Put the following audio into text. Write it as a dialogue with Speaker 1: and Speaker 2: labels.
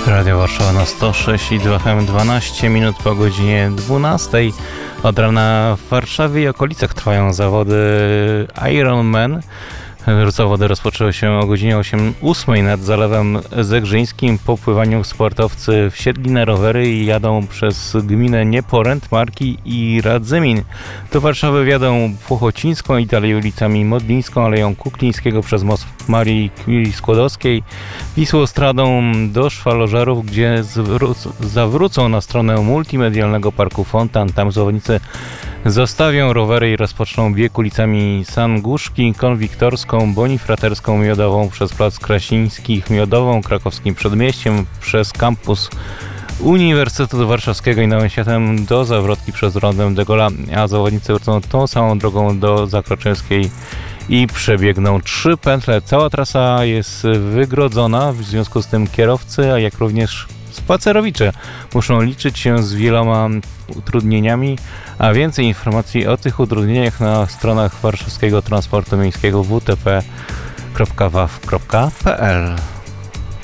Speaker 1: Radio Warszawa na 106,2 FM, 12 minut po godzinie 12. Od rana w Warszawie i okolicach trwają zawody Ironman. Zawody rozpoczęły się o godzinie 8 nad Zalewem Zegrzyńskim. Po pływaniu sportowcy wsiedli na rowery i jadą przez gminę Nieporęt, Marki i Radzymin. Do Warszawy wjadą Płochocińską i dalej ulicami Modlińską, Aleją Kuklińskiego przez most Marii Curie Skłodowskiej, Wisłostradą do Szwalożerów, gdzie zawrócą na stronę multimedialnego parku Fontan. Tam zawodnicy zostawią rowery i rozpoczną bieg ulicami Sanguszki, Konwiktorską, Bonifraterską, Miodową, przez Plac Krasińskich, Miodową, Krakowskim Przedmieściem, przez kampus Uniwersytetu Warszawskiego i Nowym Światem do zawrotki przez Rondem de Gaulle'a, a zawodnicy wrócą tą samą drogą do Zakroczyńskiej i przebiegną 3 pętle. Cała trasa jest wygrodzona, w związku z tym kierowcy, a jak również spacerowicze muszą liczyć się z wieloma utrudnieniami, a więcej informacji o tych utrudnieniach na stronach warszawskiego transportu miejskiego wtp.waw.pl.